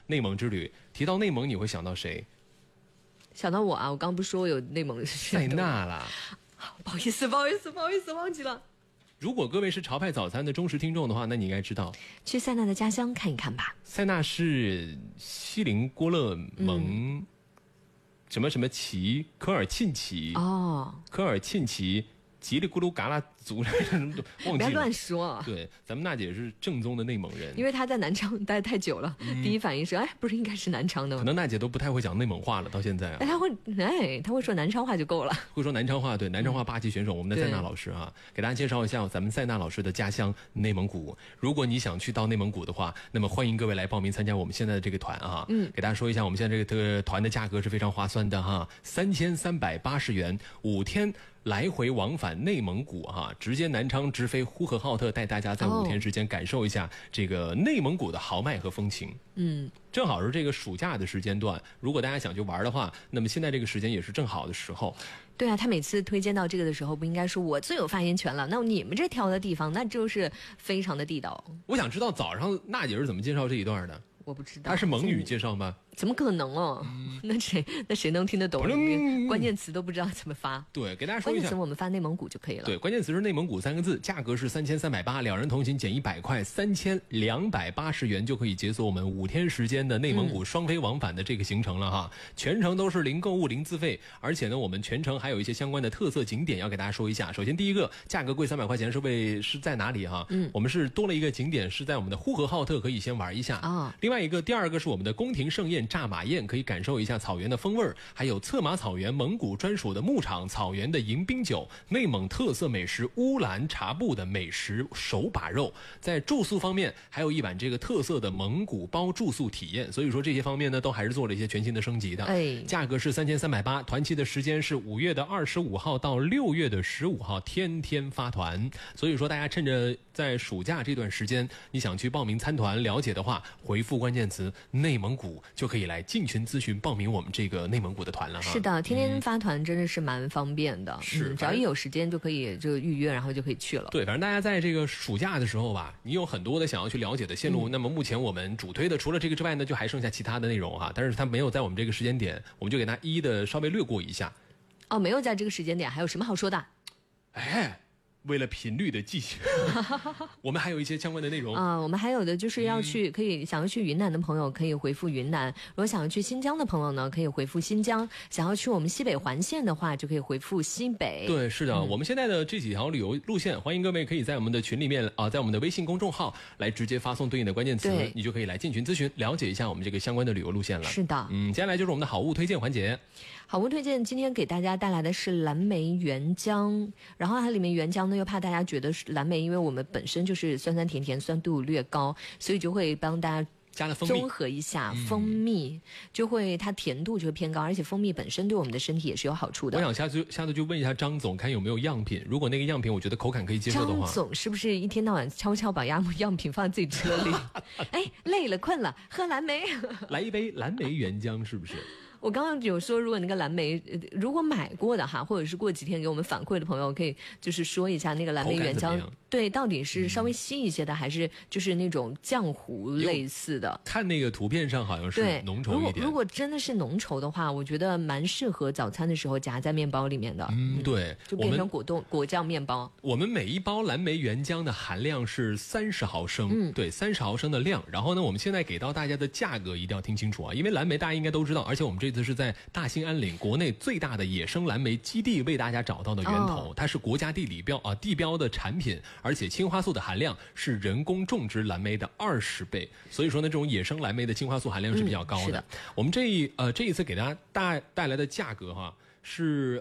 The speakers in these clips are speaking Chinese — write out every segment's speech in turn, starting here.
内蒙之旅。提到内蒙，你会想到谁？ 想到我啊，我刚不是说有内蒙塞纳啦。 不好意思，忘记了。 如果各位是潮派早餐的忠实听众的话，那你应该知道， 去塞纳的家乡看一看吧。 塞纳是锡林郭勒盟什么什么旗，科尔沁旗科尔沁旗叽里咕噜嘎啦族忘记了， 不要乱说。 对，咱们娜姐是正宗的内蒙人， 因为她在南昌待太久了，第一反应是，不是应该是南昌的吗？ 可能娜姐都不太会讲内蒙话了，到现在啊。 她会说南昌话就够了。 会说南昌话，对，南昌话8级选手，我们的塞纳老师啊，给大家介绍一下咱们塞纳老师的家乡内蒙古。如果你想去到内蒙古的话，那么欢迎各位来报名参加我们现在的这个团啊。给大家说一下，我们现在这个团的价格是非常划算的哈，3380元，5天。来回往返内蒙古哈，直接南昌直飞呼和浩特，带大家在5天时间感受一下这个内蒙古的豪迈和风情。正好是这个暑假的时间段，如果大家想去玩的话，那么现在这个时间也是正好的时候。 对啊，他每次推荐到这个的时候，不应该说我最有发言权了？那你们这挑的地方，那就是非常的地道。 我想知道早上娜姐是怎么介绍这一段的？ 我不知道， 他是蒙语介绍吗？ 怎么可能哦？那谁能听得懂？关键词都不知道怎么发。 对，给大家说一下， 关键词我们发内蒙古就可以了。 对，关键词是内蒙古3个字，价格是3380，两人同行减100块，3280元就可以解锁我们5天时间的内蒙古双飞往返的这个行程了哈。全程都是零购物零自费，而且呢，我们全程还有一些相关的特色景点要给大家说一下。首先第一个，价格贵300块钱是在哪里哈？我们是多了一个景点，是在我们的呼和浩特，可以先玩一下啊。另外一个，第二个是我们的宫廷盛宴炸马宴，可以感受一下草原的风味儿，还有策马草原蒙古专属的牧场，草原的迎宾酒，内蒙特色美食乌兰察布的美食手把肉。在住宿方面，还有一碗这个特色的蒙古包住宿体验，所以说这些方面呢，都还是做了一些全新的升级的。价格是3380，团期的时间是5月的25号到6月的15号，天天发团。所以说大家趁着在暑假这段时间，你想去报名参团了解的话，回复关键词内蒙古就可以来进群咨询报名我们这个内蒙古的团了哈。是的，天天发团真的是蛮方便的， 是只要一有时间就可以就预约，然后就可以去了。 对，反正大家在这个暑假的时候吧，你有很多的想要去了解的线路，那么目前我们主推的除了这个之外呢，就还剩下其他的内容哈，但是它没有在我们这个时间点，我们就给大家一一的稍微略过一下。 没有在这个时间点，还有什么好说的？ 为了频率的记性，我们还有一些相关的内容我们还有的就是要去，想要去云南的朋友可以回复云南，如果想要去新疆的朋友呢，可以回复新疆，想要去我们西北环线的话，就可以回复西北。 对，是的，我们现在的这几条旅游路线，欢迎各位可以在我们的群里面在我们的微信公众号来直接发送对应的关键词，你就可以来进群咨询，了解一下我们这个相关的旅游路线了。 是的， 接下来就是我们的好物推荐环节。 好物推荐今天给大家带来的是蓝莓原浆，然后它里面原浆呢又怕大家觉得是蓝莓，因为我们本身就是酸酸甜甜，酸度略高，所以就会帮大家加了蜂蜜， 综合一下蜂蜜，就会它甜度就会偏高，而且蜂蜜本身对我们的身体也是有好处的。 我想下次就问一下张总，看有没有样品，如果那个样品我觉得口感可以接受的话。 张总是不是一天到晚悄悄把样品放在自己车里？累了困了，喝蓝莓， 来一杯蓝莓原浆是不是？ 我刚刚有说，如果那个蓝莓如果买过的哈，或者是过几天给我们反馈的朋友，可以就是说一下那个蓝莓原浆，对，到底是稍微稀一些的，还是就是那种浆糊类似的？ 看那个图片上好像是浓稠一点。 如果真的是浓稠的话，我觉得蛮适合早餐的时候夹在面包里面的。 对， 就变成果酱面包。 我们每一包蓝莓原浆的含量是30毫升，对，30毫升的量。然后呢，我们现在给到大家的价格一定要听清楚啊，因为蓝莓大家应该都知道，而且我们这次是在大兴安岭国内最大的野生蓝莓基地为大家找到的源头，它是国家地标的产品，而且青花素的含量是人工种植蓝莓的20倍，所以说呢，这种野生蓝莓的青花素含量是比较高的。我们这一次给大家带来的价格哈。是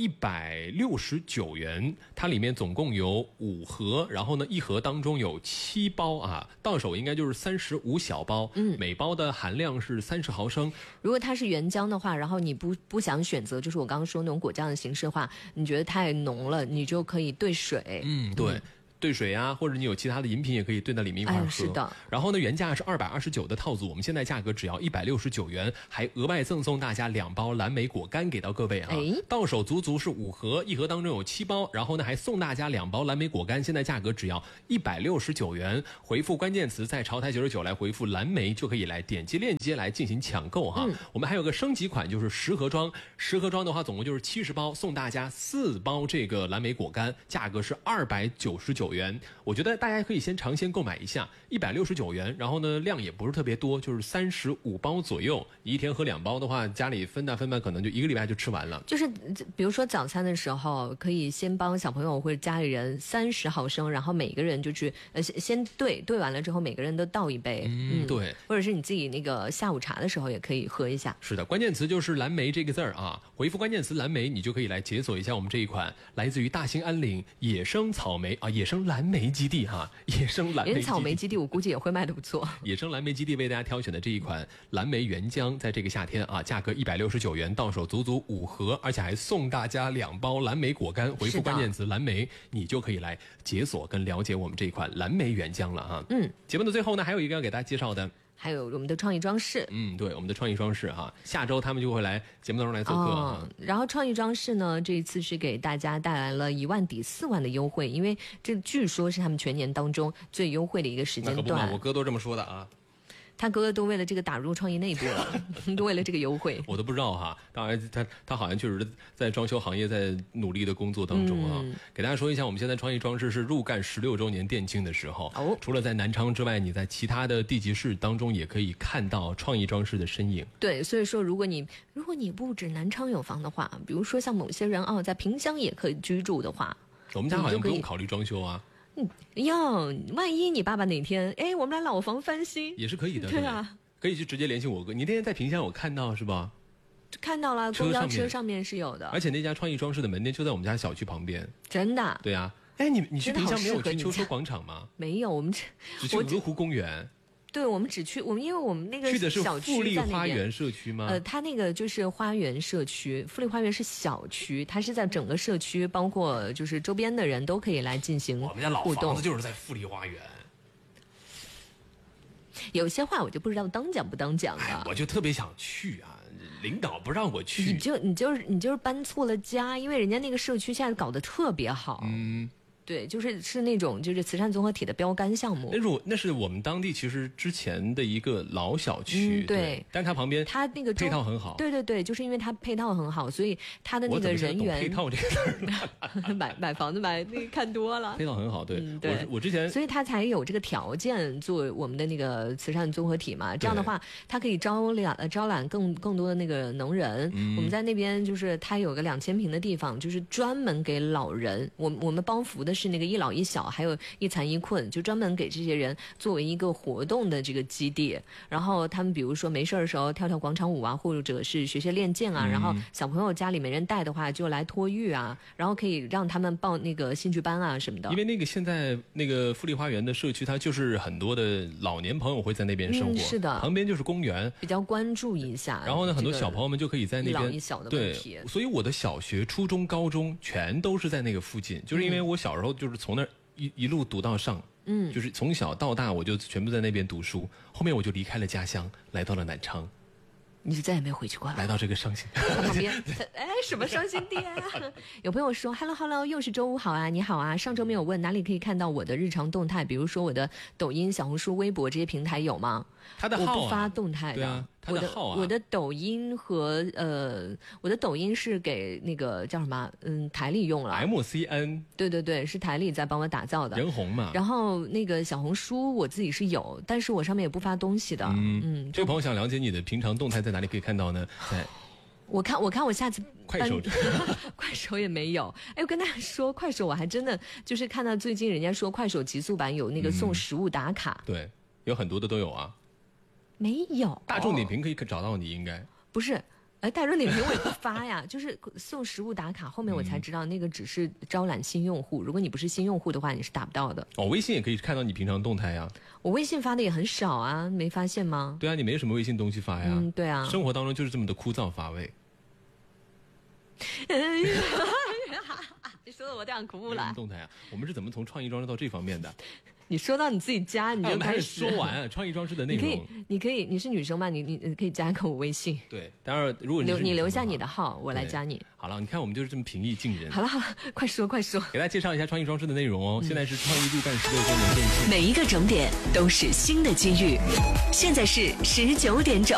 169元，它里面总共有5盒，然后呢1盒当中有7包啊，到手应该就是35小包，每包的含量是30毫升。 如果它是原浆的话，然后你不想选择就是我刚刚说那种果酱的形式的话，你觉得太浓了，你就可以兑水。 对。 兑水啊，或者你有其他的饮品也可以兑到里面一块喝。 是的。 然后呢，原价是229的套组，我们现在价格只要169元，还额外赠送大家2包蓝莓果干给到各位啊。到手足足是5盒，一盒当中有7包，然后呢还送大家2包蓝莓果干，现在价格只要169元。回复关键词在潮台99来回复蓝莓，就可以来点击链接来进行抢购哈。我们还有个升级款，就是10盒装，10盒装的话总共就是70包，送大家4包这个蓝莓果干，价格是299元。我觉得大家可以先尝鲜购买一下，169元，然后呢量也不是特别多，就是35包左右，你一天喝2包的话，家里分半可能就1个礼拜就吃完了。 就是比如说早餐的时候，可以先帮小朋友或者家里人30毫升，然后每个人就去先兑完了之后，每个人都倒一杯。 对， 或者是你自己那个下午茶的时候也可以喝一下。 是的，关键词就是蓝莓这个字儿啊，回复关键词蓝莓，你就可以来解锁一下我们这一款来自于大兴安岭野生草莓野生蓝莓基地哈，野生蓝莓基地。 连草莓基地我估计也会卖得不错。 野生蓝莓基地为大家挑选的这一款蓝莓原浆，在这个夏天啊，价格169元，到手足足5盒，而且还送大家2包蓝莓果干。回复关键词蓝莓，你就可以来解锁跟了解我们这一款蓝莓原浆了哈。节目的最后呢，还有一个要给大家介绍的。 还有我们的创意装饰， 对，我们的创意装饰哈，下周他们就会来节目当中来做客然后创意装饰呢，这一次是给大家带来了1万抵4万的优惠，因为这据说是他们全年当中最优惠的一个时间段。 那可不嘛，我哥都这么说的啊。 他哥哥都为了这个打入创意内部了，都为了这个优惠。 我都不知道哈，当然他好像确实在装修行业在努力的工作当中啊。给大家说一下，我们现在创意装饰是入干16周年店庆的时候，除了在南昌之外，你在其他的地级市当中也可以看到创意装饰的身影。 对，所以说如果你不止南昌有房的话，比如说像某些人在萍乡也可以居住的话， 我们家好像不用考虑装修啊。 万一你爸爸哪天我们俩老房翻新也是可以的。 对啊， 可以去直接联系我哥。你那天在萍乡我看到是吧？ 看到了，公交车上面是有的。 而且那家创意装饰的门店就在我们家小区旁边。 真的？ 对啊。你去萍乡没有去秋收广场吗？ 没有，我们只去鹅湖公园。 对，我们只去因为我们那个去的是小区富丽花园社区吗？ 它那个就是花园社区，富丽花园是小区，它是在整个社区，包括就是周边的人都可以来进行互动。 我们家老房子就是在富丽花园。 有些话我就不知道当讲不当讲了。 我就特别想去啊，领导不让我去。 你就是搬错了家，因为人家那个社区现在搞得特别好。对，是那种就是慈善综合体的标杆项目。 那是我们当地其实之前的一个老小区， 对， 但是它旁边它那个配套很好。 对，就是因为它配套很好，所以它的那个人员配套这个事买房子那个看多了， 配套很好。对，我之前， 所以它才有这个条件做我们的那个慈善综合体嘛。这样的话，它可以招揽更多的那个能人。我们在那边就是它有个2000平的地方，就是专门给老人，我们帮扶的是那个一老一小，还有一残一困，就专门给这些人作为一个活动的这个基地。然后他们比如说没事的时候跳跳广场舞啊，或者是学练剑啊，然后小朋友家里没人带的话就来托育啊，然后可以让他们报那个兴趣班啊什么的。 因为那个现在那个富丽花园的社区，它就是很多的老年朋友会在那边生活， 是的， 旁边就是公园， 比较关注一下。 然后呢，很多小朋友们就可以在那边一老一小的问题。 对，所以我的小学、初中、高中全都是在那个附近，就是因为我小时候就是从那儿一路读到上，就是从小到大我就全部在那边读书。后面我就离开了家乡，来到了南昌。 你就再也没有回去过了？ 来到这个伤心旁边，什么伤心地啊？有朋友说 ，Hello， 又是周五好啊，你好啊。上周没有问哪里可以看到我的日常动态，比如说我的抖音、小红书、微博这些平台有吗？ 他的号我不发动态的。 对啊，他的号啊。 我的抖音和我的抖音是给那个叫什么台里用了 MCN。 对，是台里在帮我打造的人红嘛。 然后那个小红书我自己是有，但是我上面也不发东西的。 这位朋友想了解你的平常动态在哪里可以看到呢？在我看我下次快手快手也没有。我跟大家说，快手我还真的就是看到最近人家说快手极速版有那个送食物打卡。 对，有很多的都有啊。 没有。 大众点评可以找到你，应该不是。大众点评我也不发呀，就是送食物打卡。后面我才知道那个只是招揽新用户，如果你不是新用户的话，你是打不到的。 微信也可以看到你平常动态呀。 我微信发的也很少啊，没发现吗？ 对啊，你没什么微信东西发呀。 对啊， 生活当中就是这么的枯燥乏味。 你说的我都想哭了。 动态啊，我们是怎么从创意装置到这方面的？ 你说到你自己加，你就开始说完创意装置的内容。 你可以，你是女生嘛？你可以加个我微信。 对，当然，如果你留下你的号，我来加你。 好了，你看我们就是这么平易近人。 好了，快说。 给大家介绍一下创意装置的内容哦。现在是创意路干16周年店庆， 每一个整点都是新的机遇。现在是19点整。